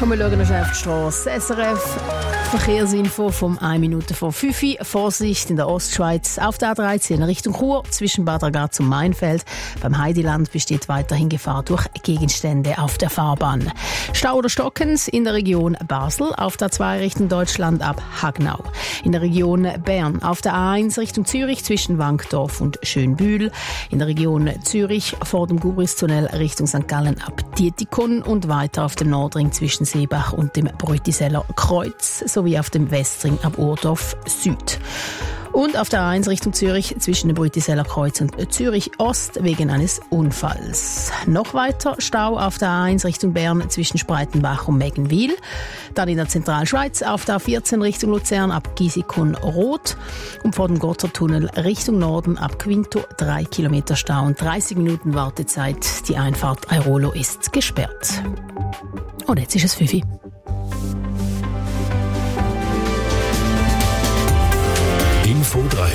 Und wir schauen noch schnell auf die Strasse. SRF Verkehrsinfo vom 1 Minute vor 5 Uhr. Vorsicht in der Ostschweiz auf der A13 Richtung Chur zwischen Bad Ragaz und Mainfeld. Beim Heideland besteht weiterhin Gefahr durch Gegenstände auf der Fahrbahn. Stau oder Stockens in der Region Basel auf der A2 Richtung Deutschland ab Hagnau. In der Region Bern auf der A1 Richtung Zürich zwischen Wankdorf und Schönbühl. In der Region Zürich vor dem Gubristunnel Richtung St. Gallen ab Dietikon und weiter auf dem Nordring zwischen Seebach und dem Brütiseller Kreuz sowie auf dem Westring ab Urdorf Süd. Und auf der A1 Richtung Zürich zwischen dem Brütiseller Kreuz und Zürich Ost wegen eines Unfalls. Noch weiter Stau auf der A1 Richtung Bern zwischen Spreitenbach und Meggenwil. Dann in der Zentralschweiz auf der A14 Richtung Luzern ab Gisikon-Roth. Und vor dem Gotthardtunnel Richtung Norden ab Quinto 3 Kilometer Stau und 30 Minuten Wartezeit. Die Einfahrt Airolo ist gesperrt. Und jetzt ist es 5 Uhr. Info 3.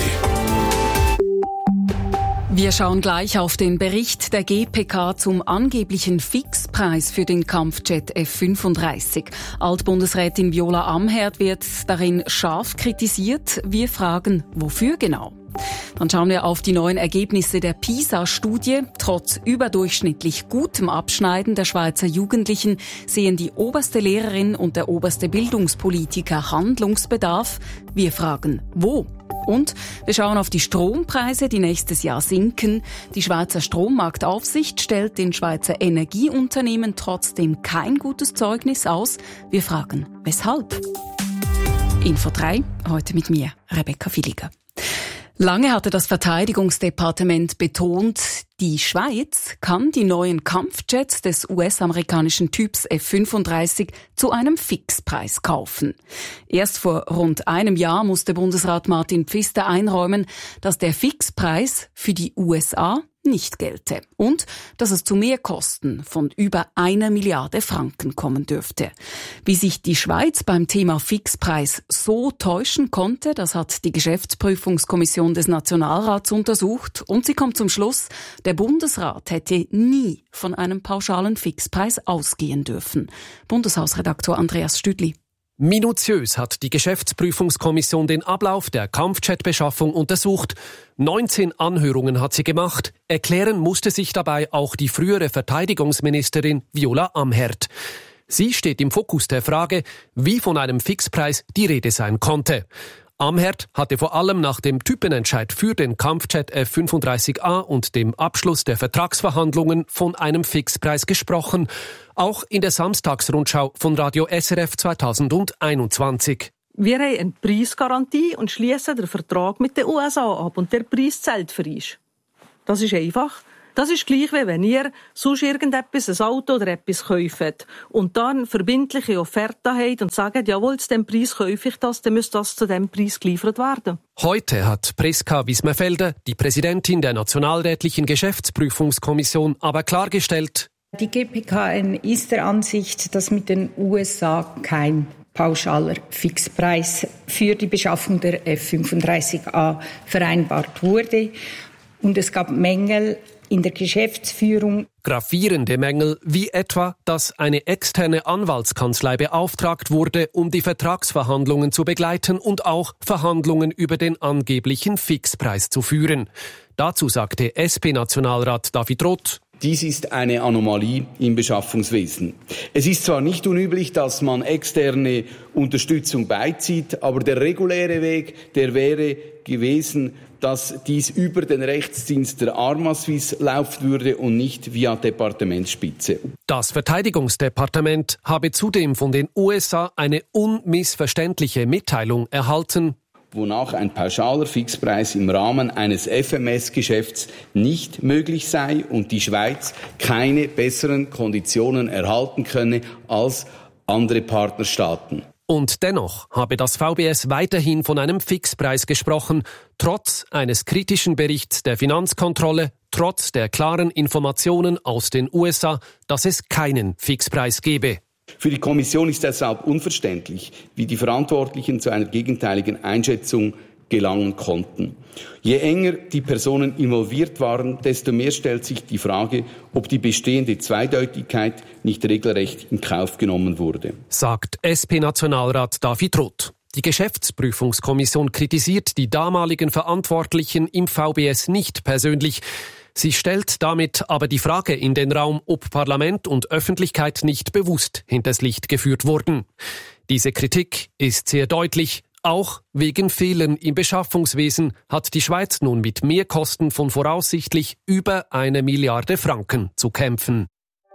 Wir schauen gleich auf den Bericht der GPK zum angeblichen Fixpreis für den Kampfjet F-35. Altbundesrätin Viola Amherd wird darin scharf kritisiert. Wir fragen, wofür genau? Dann schauen wir auf die neuen Ergebnisse der PISA-Studie. Trotz überdurchschnittlich gutem Abschneiden der Schweizer Jugendlichen sehen die oberste Lehrerin und der oberste Bildungspolitiker Handlungsbedarf. Wir fragen, wo? Und wir schauen auf die Strompreise, die nächstes Jahr sinken. Die Schweizer Strommarktaufsicht stellt den Schweizer Energieunternehmen trotzdem kein gutes Zeugnis aus. Wir fragen, weshalb? Info 3, heute mit mir, Rebecca Villiger. Lange hatte das Verteidigungsdepartement betont, die Schweiz kann die neuen Kampfjets des US-amerikanischen Typs F-35 zu einem Fixpreis kaufen. Erst vor rund einem Jahr musste Bundesrat Martin Pfister einräumen, dass der Fixpreis für die USA nicht gelte und dass es zu Mehrkosten von über 1 Milliarde Franken kommen dürfte. Wie sich die Schweiz beim Thema Fixpreis so täuschen konnte, das hat die Geschäftsprüfungskommission des Nationalrats untersucht und sie kommt zum Schluss, der Bundesrat hätte nie von einem pauschalen Fixpreis ausgehen dürfen. Bundeshausredaktor Andreas Stüdli. Minutiös hat die Geschäftsprüfungskommission den Ablauf der Kampfjet-Beschaffung untersucht. 19 Anhörungen hat sie gemacht. Erklären musste sich dabei auch die frühere Verteidigungsministerin Viola Amherd. Sie steht im Fokus der Frage, wie von einem Fixpreis die Rede sein konnte. Amherd hatte vor allem nach dem Typenentscheid für den Kampfjet F-35A und dem Abschluss der Vertragsverhandlungen von einem Fixpreis gesprochen, auch in der Samstagsrundschau von Radio SRF 2021. Wir haben eine Preisgarantie und schließen den Vertrag mit den USA ab und der Preis zählt für uns. Das ist einfach. Das ist gleich, wie wenn ihr sonst irgendetwas, ein Auto oder etwas kauft und dann verbindliche Offerte habt und sagt, jawohl, zu dem Preis kaufe ich das, dann müsste das zu dem Preis geliefert werden. Heute hat Priska Wismerfelder, die Präsidentin der Nationalrätlichen Geschäftsprüfungskommission, aber klargestellt: Die GPK ist der Ansicht, dass mit den USA kein pauschaler Fixpreis für die Beschaffung der F-35A vereinbart wurde. Und es gab Mängel in der Geschäftsführung. Gravierende Mängel, wie etwa, dass eine externe Anwaltskanzlei beauftragt wurde, um die Vertragsverhandlungen zu begleiten und auch Verhandlungen über den angeblichen Fixpreis zu führen. Dazu sagte SP-Nationalrat David Roth: Dies ist eine Anomalie im Beschaffungswesen. Es ist zwar nicht unüblich, dass man externe Unterstützung beizieht, aber der reguläre Weg, der wäre gewesen, dass dies über den Rechtsdienst der Arma Suisse laufen würde und nicht via Departementsspitze. Das Verteidigungsdepartement habe zudem von den USA eine unmissverständliche Mitteilung erhalten, wonach ein pauschaler Fixpreis im Rahmen eines FMS-Geschäfts nicht möglich sei und die Schweiz keine besseren Konditionen erhalten könne als andere Partnerstaaten. Und dennoch habe das VBS weiterhin von einem Fixpreis gesprochen, trotz eines kritischen Berichts der Finanzkontrolle, trotz der klaren Informationen aus den USA, dass es keinen Fixpreis gebe. Für die Kommission ist deshalb unverständlich, wie die Verantwortlichen zu einer gegenteiligen Einschätzung gelangen konnten. Je enger die Personen involviert waren, desto mehr stellt sich die Frage, ob die bestehende Zweideutigkeit nicht regelrecht in Kauf genommen wurde. Sagt SP-Nationalrat David Roth. Die Geschäftsprüfungskommission kritisiert die damaligen Verantwortlichen im VBS nicht persönlich. Sie stellt damit aber die Frage in den Raum, ob Parlament und Öffentlichkeit nicht bewusst hinters Licht geführt wurden. Diese Kritik ist sehr deutlich. Auch wegen Fehlern im Beschaffungswesen hat die Schweiz nun mit Mehrkosten von voraussichtlich über 1 Milliarde Franken zu kämpfen.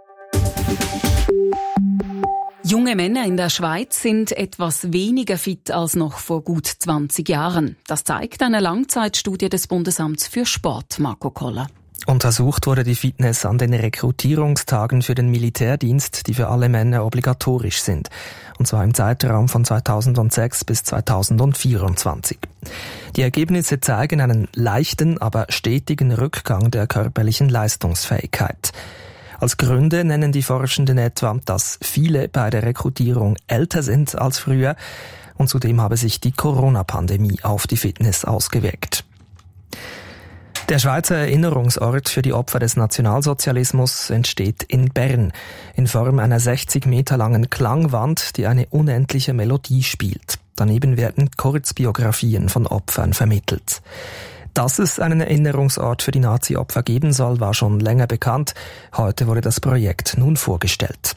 Junge Männer in der Schweiz sind etwas weniger fit als noch vor gut 20 Jahren. Das zeigt eine Langzeitstudie des Bundesamts für Sport, Marco Koller. Untersucht wurde die Fitness an den Rekrutierungstagen für den Militärdienst, die für alle Männer obligatorisch sind. Und zwar im Zeitraum von 2006 bis 2024. Die Ergebnisse zeigen einen leichten, aber stetigen Rückgang der körperlichen Leistungsfähigkeit. Als Gründe nennen die Forschenden etwa, dass viele bei der Rekrutierung älter sind als früher und zudem habe sich die Corona-Pandemie auf die Fitness ausgewirkt. Der Schweizer Erinnerungsort für die Opfer des Nationalsozialismus entsteht in Bern in Form einer 60 Meter langen Klangwand, die eine unendliche Melodie spielt. Daneben werden Kurzbiografien von Opfern vermittelt. Dass es einen Erinnerungsort für die Nazi-Opfer geben soll, war schon länger bekannt. Heute wurde das Projekt nun vorgestellt.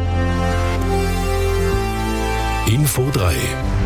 Info 3.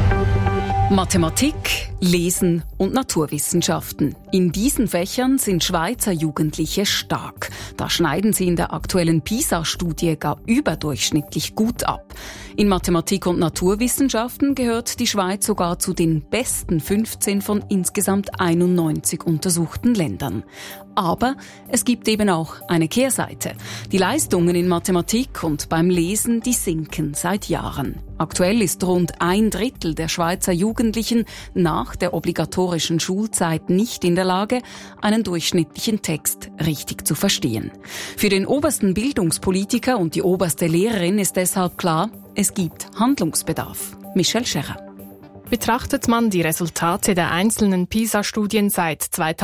Mathematik, Lesen und Naturwissenschaften. In diesen Fächern sind Schweizer Jugendliche stark. Da schneiden sie in der aktuellen PISA-Studie gar überdurchschnittlich gut ab. In Mathematik und Naturwissenschaften gehört die Schweiz sogar zu den besten 15 von insgesamt 91 untersuchten Ländern. Aber es gibt eben auch eine Kehrseite. Die Leistungen in Mathematik und beim Lesen, die sinken seit Jahren. Aktuell ist rund 1/3 der Schweizer Jugendlichen nach der obligatorischen Schulzeit nicht in der Lage, einen durchschnittlichen Text richtig zu verstehen. Für den obersten Bildungspolitiker und die oberste Lehrerin ist deshalb klar, es gibt Handlungsbedarf. Michelle Scherrer. Betrachtet man die Resultate der einzelnen PISA-Studien seit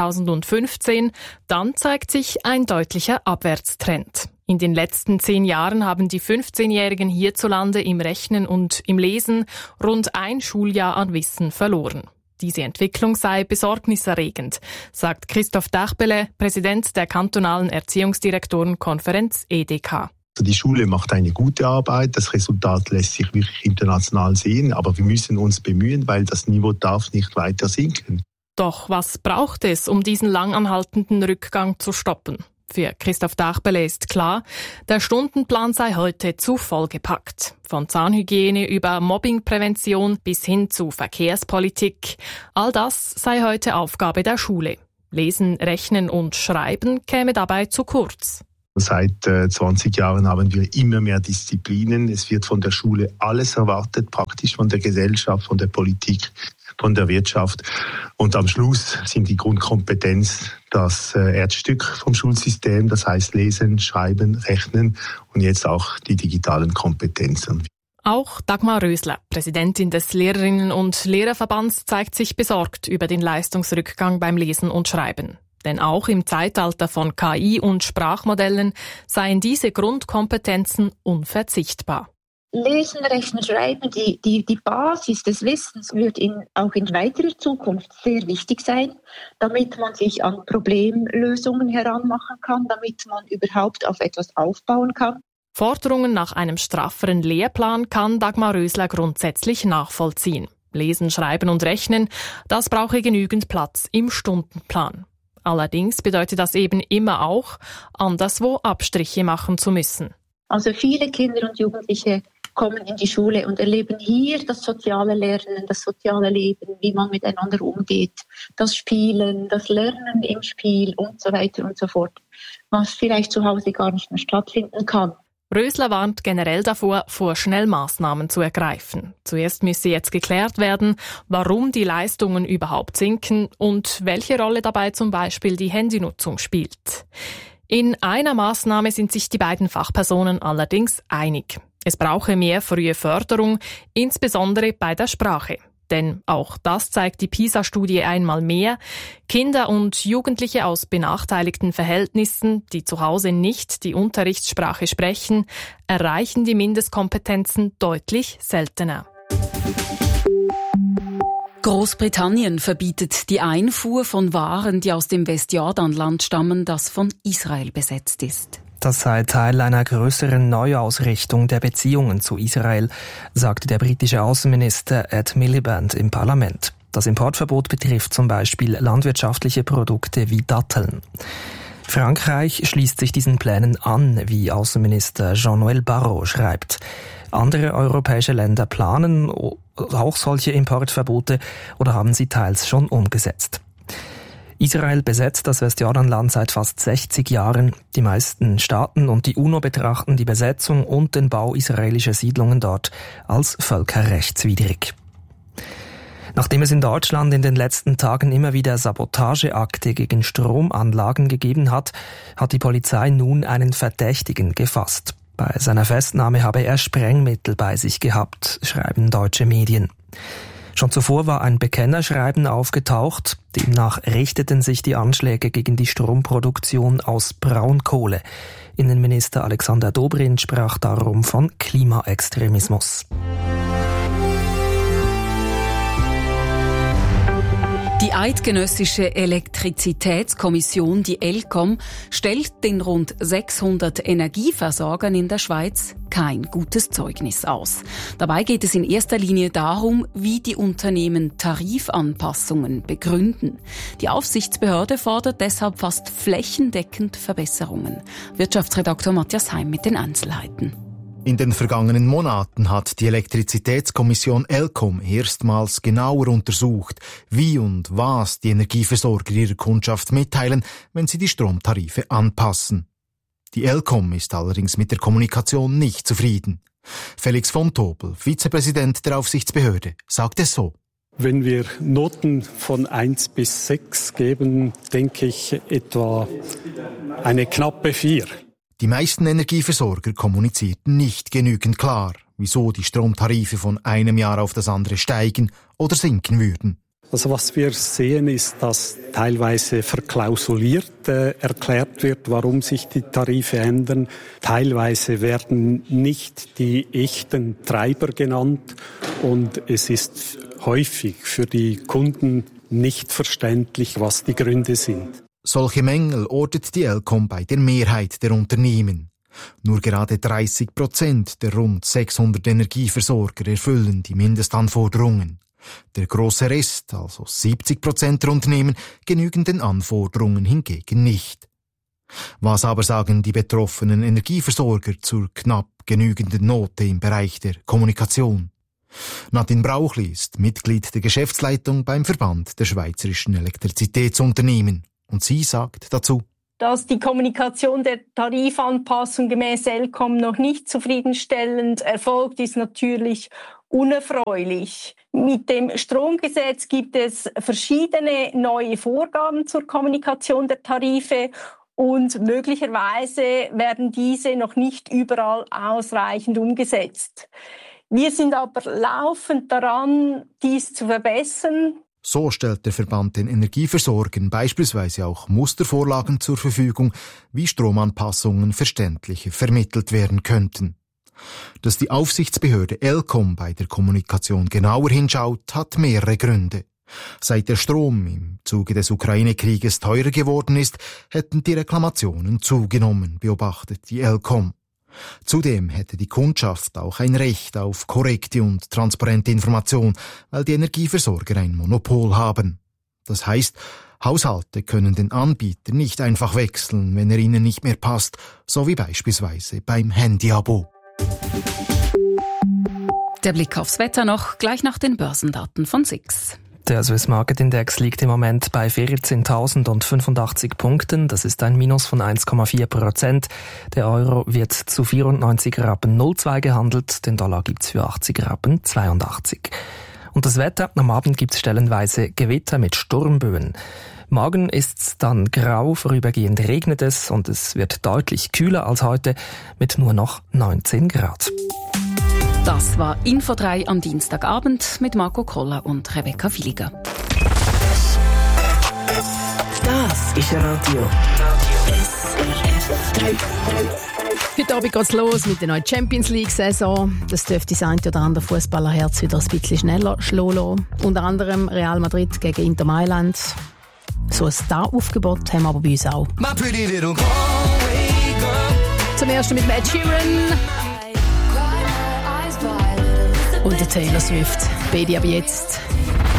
2015, dann zeigt sich ein deutlicher Abwärtstrend. In den letzten 10 Jahren haben die 15-Jährigen hierzulande im Rechnen und im Lesen rund ein Schuljahr an Wissen verloren. Diese Entwicklung sei besorgniserregend, sagt Christoph Dachbele, Präsident der kantonalen Erziehungsdirektorenkonferenz EDK. Die Schule macht eine gute Arbeit, das Resultat lässt sich wirklich international sehen, aber wir müssen uns bemühen, weil das Niveau darf nicht weiter sinken. Doch was braucht es, um diesen langanhaltenden Rückgang zu stoppen? Für Christoph Dachbele ist klar, der Stundenplan sei heute zu vollgepackt. Von Zahnhygiene über Mobbingprävention bis hin zu Verkehrspolitik. All das sei heute Aufgabe der Schule. Lesen, Rechnen und Schreiben käme dabei zu kurz. Seit 20 Jahren haben wir immer mehr Disziplinen. Es wird von der Schule alles erwartet, praktisch von der Gesellschaft, von der Politik, von der Wirtschaft. Und am Schluss sind die Grundkompetenz das Herzstück vom Schulsystem, das heißt Lesen, Schreiben, Rechnen und jetzt auch die digitalen Kompetenzen. Auch Dagmar Rösler, Präsidentin des Lehrerinnen- und Lehrerverbands, zeigt sich besorgt über den Leistungsrückgang beim Lesen und Schreiben. Denn auch im Zeitalter von KI und Sprachmodellen seien diese Grundkompetenzen unverzichtbar. Lesen, Rechnen, Schreiben, die Basis des Wissens wird auch in weiterer Zukunft sehr wichtig sein, damit man sich an Problemlösungen heranmachen kann, damit man überhaupt auf etwas aufbauen kann. Forderungen nach einem strafferen Lehrplan kann Dagmar Rösler grundsätzlich nachvollziehen. Lesen, Schreiben und Rechnen, das brauche genügend Platz im Stundenplan. Allerdings bedeutet das eben immer auch, anderswo Abstriche machen zu müssen. Also viele Kinder und Jugendliche kommen in die Schule und erleben hier das soziale Lernen, das soziale Leben, wie man miteinander umgeht, das Spielen, das Lernen im Spiel und so weiter und so fort, was vielleicht zu Hause gar nicht mehr stattfinden kann. Rösler warnt generell davor, vorschnell Maßnahmen zu ergreifen. Zuerst müsse jetzt geklärt werden, warum die Leistungen überhaupt sinken und welche Rolle dabei zum Beispiel die Handynutzung spielt. In einer Maßnahme sind sich die beiden Fachpersonen allerdings einig. Es brauche mehr frühe Förderung, insbesondere bei der Sprache. Denn auch das zeigt die PISA-Studie einmal mehr. Kinder und Jugendliche aus benachteiligten Verhältnissen, die zu Hause nicht die Unterrichtssprache sprechen, erreichen die Mindestkompetenzen deutlich seltener. Großbritannien verbietet die Einfuhr von Waren, die aus dem Westjordanland stammen, das von Israel besetzt ist. Das sei Teil einer größeren Neuausrichtung der Beziehungen zu Israel, sagte der britische Außenminister Ed Miliband im Parlament. Das Importverbot betrifft zum Beispiel landwirtschaftliche Produkte wie Datteln. Frankreich schließt sich diesen Plänen an, wie Außenminister Jean-Noël Barrot schreibt. Andere europäische Länder planen auch solche Importverbote oder haben sie teils schon umgesetzt. Israel besetzt das Westjordanland seit fast 60 Jahren. Die meisten Staaten und die UNO betrachten die Besetzung und den Bau israelischer Siedlungen dort als völkerrechtswidrig. Nachdem es in Deutschland in den letzten Tagen immer wieder Sabotageakte gegen Stromanlagen gegeben hat, hat die Polizei nun einen Verdächtigen gefasst. Bei seiner Festnahme habe er Sprengmittel bei sich gehabt, schreiben deutsche Medien. Schon zuvor war ein Bekennerschreiben aufgetaucht. Demnach richteten sich die Anschläge gegen die Stromproduktion aus Braunkohle. Innenminister Alexander Dobrindt sprach darum von Klimaextremismus. Die Eidgenössische Elektrizitätskommission, die ElCom, stellt den rund 600 Energieversorgern in der Schweiz kein gutes Zeugnis aus. Dabei geht es in erster Linie darum, wie die Unternehmen Tarifanpassungen begründen. Die Aufsichtsbehörde fordert deshalb fast flächendeckend Verbesserungen. Wirtschaftsredaktor Matthias Heim mit den Einzelheiten. In den vergangenen Monaten hat die Elektrizitätskommission ElCom erstmals genauer untersucht, wie und was die Energieversorger ihrer Kundschaft mitteilen, wenn sie die Stromtarife anpassen. Die ElCom ist allerdings mit der Kommunikation nicht zufrieden. Felix von Tobel, Vizepräsident der Aufsichtsbehörde, sagt es so. Wenn wir Noten von 1 bis 6 geben, denke ich etwa eine knappe 4. Die meisten Energieversorger kommunizierten nicht genügend klar, wieso die Stromtarife von einem Jahr auf das andere steigen oder sinken würden. Also was wir sehen, ist, dass teilweise verklausuliert erklärt wird, warum sich die Tarife ändern. Teilweise werden nicht die echten Treiber genannt und es ist häufig für die Kunden nicht verständlich, was die Gründe sind. Solche Mängel ortet die ElCom bei der Mehrheit der Unternehmen. Nur gerade 30% der rund 600 Energieversorger erfüllen die Mindestanforderungen. Der grosse Rest, also 70% der Unternehmen, genügen den Anforderungen hingegen nicht. Was aber sagen die betroffenen Energieversorger zur knapp genügenden Note im Bereich der Kommunikation? Nadine Brauchli ist Mitglied der Geschäftsleitung beim Verband der Schweizerischen Elektrizitätsunternehmen. Und sie sagt dazu, dass die Kommunikation der Tarifanpassung gemäß ElCom noch nicht zufriedenstellend erfolgt, ist natürlich unerfreulich. Mit dem Stromgesetz gibt es verschiedene neue Vorgaben zur Kommunikation der Tarife und möglicherweise werden diese noch nicht überall ausreichend umgesetzt. Wir sind aber laufend daran, dies zu verbessern. So stellt der Verband den Energieversorgern beispielsweise auch Mustervorlagen zur Verfügung, wie Stromanpassungen verständlicher vermittelt werden könnten. Dass die Aufsichtsbehörde ElCom bei der Kommunikation genauer hinschaut, hat mehrere Gründe. Seit der Strom im Zuge des Ukraine-Krieges teurer geworden ist, hätten die Reklamationen zugenommen, beobachtet die ElCom. Zudem hätte die Kundschaft auch ein Recht auf korrekte und transparente Information, weil die Energieversorger ein Monopol haben. Das heißt, Haushalte können den Anbieter nicht einfach wechseln, wenn er ihnen nicht mehr passt, so wie beispielsweise beim Handyabo. Der Blick aufs Wetter noch, gleich nach den Börsendaten von SIX. Der Swiss Market Index liegt im Moment bei 14.085 Punkten. Das ist ein Minus von 1,4%. Der Euro wird zu 94,02 Rappen gehandelt. Den Dollar gibt's für 80,82 Rappen. Und das Wetter? Am Abend gibt's stellenweise Gewitter mit Sturmböen. Morgen ist's dann grau, vorübergehend regnet es und es wird deutlich kühler als heute mit nur noch 19 Grad. Das war Info 3 am Dienstagabend mit Marco Koller und Rebecca Villiger. Das ist Radio SRF. Heute Abend geht's los mit der neuen Champions-League-Saison. Das dürfte das eine oder andere Fußballerherz wieder ein bisschen schneller schlagen lassen. Unter anderem Real Madrid gegen Inter Mailand. So ein Star-Aufgebot haben wir aber bei uns auch. Zum ersten mit Ed Sheeran und der Taylor Swift. Beide aber jetzt.